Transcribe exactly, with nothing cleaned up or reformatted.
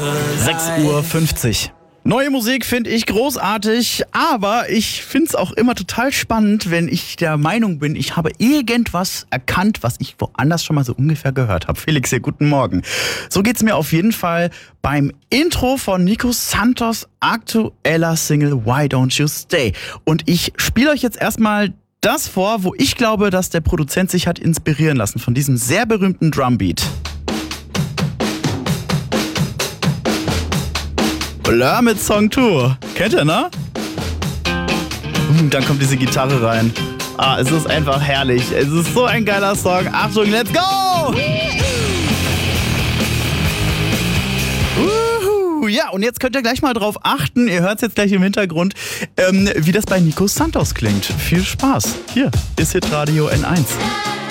sechs Uhr fünfzig. Neue Musik finde ich großartig, aber ich finde es auch immer total spannend, wenn ich der Meinung bin, ich habe irgendwas erkannt, was ich woanders schon mal so ungefähr gehört habe. Felix hier, guten Morgen. So geht's mir auf jeden Fall beim Intro von Nico Santos aktueller Single Why Don't You Stay. Und ich spiele euch jetzt erstmal das vor, wo ich glaube, dass der Produzent sich hat inspirieren lassen von diesem sehr berühmten Drumbeat. Blur mit Song zwei. Kennt ihr, ne? Und dann kommt diese Gitarre rein. Ah, es ist einfach herrlich. Es ist so ein geiler Song. Achtung, let's go! Uhu. Ja, und jetzt könnt ihr gleich mal drauf achten, ihr hört es jetzt gleich im Hintergrund, ähm, wie das bei Nico Santos klingt. Viel Spaß. Hier ist Hitradio N eins.